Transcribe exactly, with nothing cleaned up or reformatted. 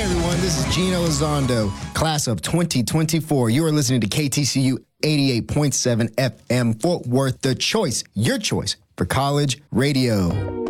everyone, this is Gino Elizondo, class of twenty twenty-four. You are listening to K T C U eighty-eight point seven F M Fort Worth, the choice, your choice for college radio.